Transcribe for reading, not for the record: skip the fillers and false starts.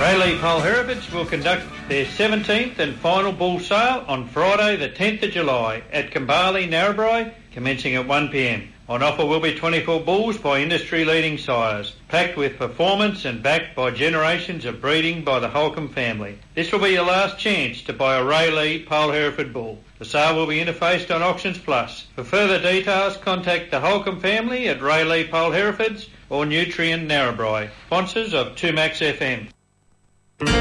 Rayleigh Poll Herefords will conduct their 17th and final bull sale on Friday the 10th of July at Kambali, Narrabri, commencing at 1 p.m. On offer will be 24 bulls by industry-leading sires, packed with performance and backed by generations of breeding by the Holcomb family. This will be your last chance to buy a Rayleigh Poll Hereford bull. The sale will be interfaced on Auctions Plus. For further details, contact the Holcomb family at Rayleigh Poll Herefords or Nutrien Narrabri, sponsors of 2Max FM.